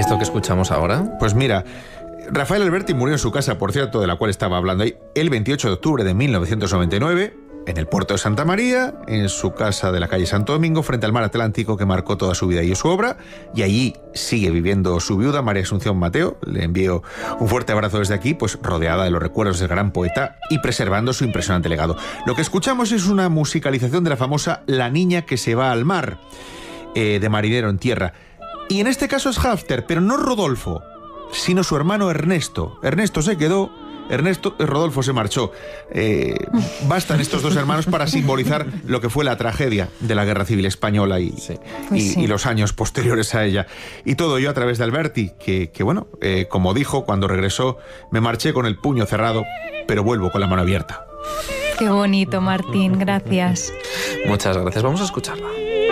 esto que escuchamos ahora? Pues mira, Rafael Alberti murió en su casa, por cierto, de la cual estaba hablando ahí, el 28 de octubre de 1999, en el puerto de Santa María, en su casa de la calle Santo Domingo, frente al mar Atlántico, que marcó toda su vida y su obra, y allí sigue viviendo su viuda, María Asunción Mateo. Le envío un fuerte abrazo desde aquí, pues rodeada de los recuerdos del gran poeta y preservando su impresionante legado. Lo que escuchamos es una musicalización de la famosa La niña que se va al mar, de Marinero en Tierra. Y en este caso es Hafter, pero no Rodolfo, sino su hermano Ernesto. Ernesto se quedó, Rodolfo se marchó. Bastan estos dos hermanos para simbolizar lo que fue la tragedia de la Guerra Civil Española y los años posteriores a ella. Y todo ello a través de Alberti, que bueno, como dijo cuando regresó, me marché con el puño cerrado, pero vuelvo con la mano abierta. Qué bonito, Martín, gracias. Muchas gracias, vamos a escucharla.